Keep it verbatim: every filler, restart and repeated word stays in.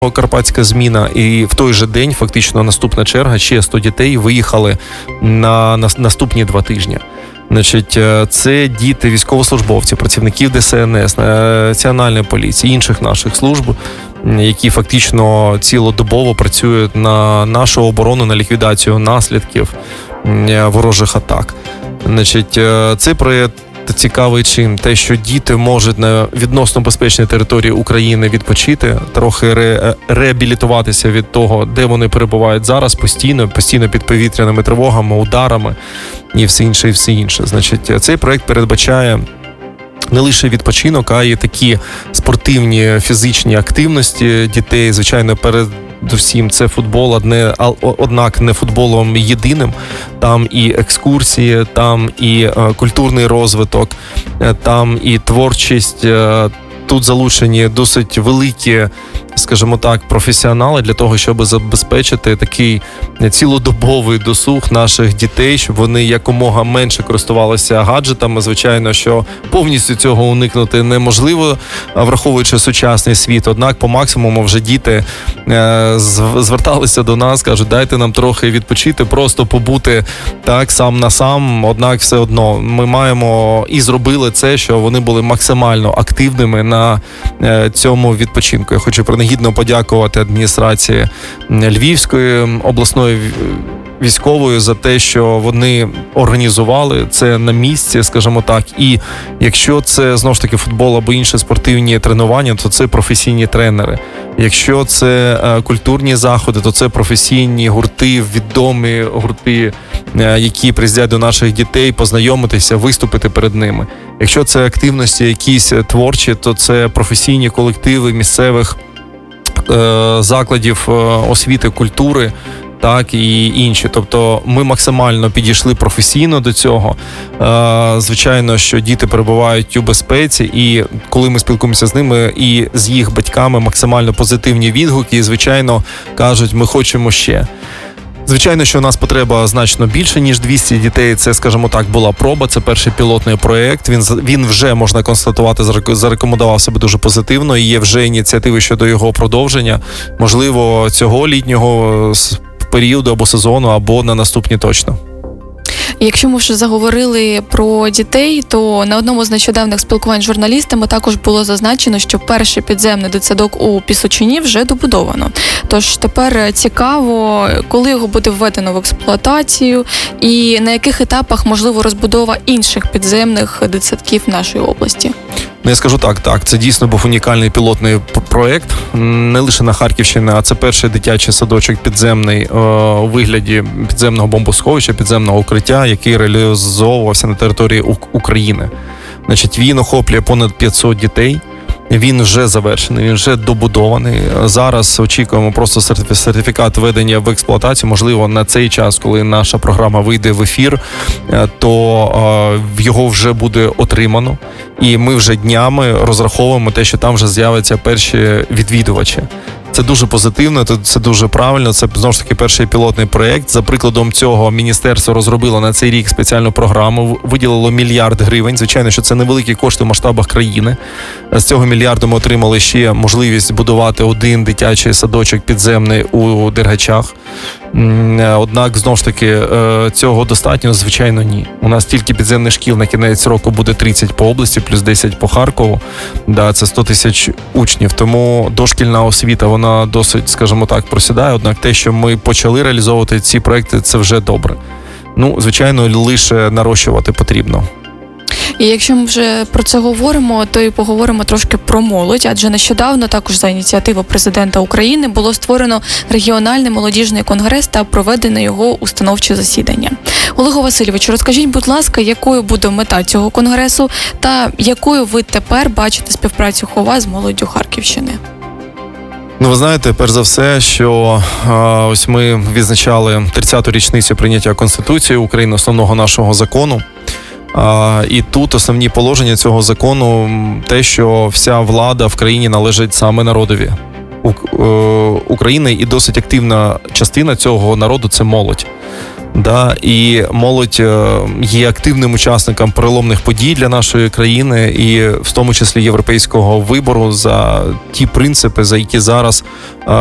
Карпатська зміна, і в той же день, фактично, наступна черга, ще сто дітей виїхали на, на наступні два тижні. Значить, це діти військовослужбовців, працівників Де Ес Ен Ес, Національної поліції, інших наших служб, які фактично цілодобово працюють на нашу оборону, на ліквідацію наслідків ворожих атак. Значить, цей проєкт цікавий чим? Те, що діти можуть на відносно безпечній території України відпочити, трохи ре, реабілітуватися від того, де вони перебувають зараз, постійно, постійно під повітряними тривогами, ударами і все інше, і все інше. Значить, цей проект передбачає не лише відпочинок, а й такі спортивні фізичні активності дітей, звичайно, перед Всім це футбол, одне, однак не футболом єдиним. Там і екскурсії, там і е, культурний розвиток, е, там і творчість. Е, тут залучені досить великі, скажімо так, професіонали для того, щоб забезпечити такий цілодобовий досуг наших дітей, щоб вони якомога менше користувалися гаджетами. Звичайно, що повністю цього уникнути неможливо, враховуючи сучасний світ. Однак по максимуму вже діти е, зверталися до нас, кажуть, дайте нам трохи відпочити, просто побути так сам на сам. Однак все одно ми маємо і зробили це, що вони були максимально активними на е, цьому відпочинку. Я хочу принагідно подякувати адміністрації Львівської обласної військової за те, що вони організували це на місці, скажімо так. І якщо це, знову ж таки, футбол або інші спортивні тренування, то це професійні тренери. Якщо це е, культурні заходи, то це професійні гурти, відомі гурти, е, які приїздять до наших дітей, познайомитися, виступити перед ними. Якщо це активності якісь творчі, то це професійні колективи місцевих е, закладів е, освіти, культури, так, і інші. Тобто ми максимально підійшли професійно до цього. Звичайно, що діти перебувають у безпеці, і коли ми спілкуємося з ними і з їх батьками, максимально позитивні відгуки, і, звичайно, кажуть, ми хочемо ще. Звичайно, що у нас потреба значно більше, ніж двісті дітей. Це, скажімо так, була проба, це перший пілотний проєкт. Він, він вже, можна констатувати, зарекомендував себе дуже позитивно, і є вже ініціативи щодо його продовження. Можливо, цього літнього періоду або сезону, або на наступні точно. Якщо ми вже заговорили про дітей, то на одному з нещодавних спілкувань з журналістами також було зазначено, що перший підземний дитсадок у Пісочині вже добудовано. Тож тепер цікаво, коли його буде введено в експлуатацію і на яких етапах можливо розбудова інших підземних дитсадків нашої області. Ну, я скажу так, так, це дійсно був унікальний пілотний проєкт, не лише на Харківщині, а це перший дитячий садочок підземний е, у вигляді підземного бомбосховища, підземного укриття, який реалізовувався на території України. Значить, він охоплює понад п'ятсот дітей. Він вже завершений, він вже добудований. Зараз очікуємо просто сертифікат введення в експлуатацію. Можливо, на цей час, коли наша програма вийде в ефір, то його вже буде отримано. І ми вже днями розраховуємо те, що там вже з'являться перші відвідувачі. Це дуже позитивно, це дуже правильно, це, знову ж таки, перший пілотний проєкт. За прикладом цього міністерство розробило на цей рік спеціальну програму, виділило мільярд гривень. Звичайно, що це невеликі кошти в масштабах країни. З цього мільярду ми отримали ще можливість будувати один дитячий садочок підземний у Дергачах. Однак, знову ж таки, цього достатньо, звичайно, ні. У нас тільки підземних шкіл на кінець року буде тридцять по області, плюс десять по Харкову. Да, це сто тисяч учнів. Тому дошкільна освіта, вона досить, скажімо так, просідає. Однак те, що ми почали реалізовувати ці проекти, це вже добре. Ну, звичайно, лише нарощувати потрібно. І якщо ми вже про це говоримо, то і поговоримо трошки про молодь, адже нещодавно також за ініціативою президента України було створено регіональний молодіжний конгрес та проведено його установче засідання. Олегу Васильовичу, розкажіть, будь ласка, якою буде мета цього конгресу та якою ви тепер бачите співпрацю ХОВА з молоддю Харківщини? Ну, ви знаєте, перш за все, що а, ось ми відзначали тридцяту річницю прийняття Конституції України, основного нашого закону. А, і тут основні положення цього закону те, що вся влада в країні належить саме народові У, е, України, і досить активна частина цього народу – це молодь. Да, і молодь е, є активним учасником переломних подій для нашої країни, і в тому числі європейського вибору за ті принципи, за які зараз е,